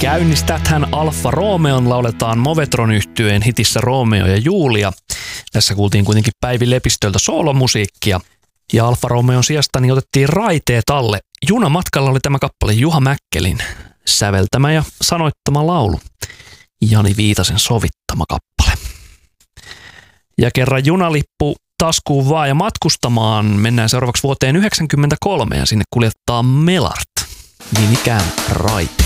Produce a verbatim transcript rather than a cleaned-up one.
Käynnistäthän Alfa Romeon lauletaan Movetron-yhtyeen hitissä Romeo ja Julia. Tässä kuultiin kuitenkin Päivi Lepistöltä soolomusiikkia. Ja Alfa Romeon sijasta niin otettiin raiteet alle. Junamatkalla oli tämä kappale Juha Mäkkelin säveltämä ja sanoittama laulu. Jani Viitasen sovittama kappale. Ja kerran junalippu taskuun vaan ja matkustamaan. Mennään seuraavaksi vuoteen yhdeksänkymmentäkolme ja sinne kuljettaa Melart. Niin ikään raiteet.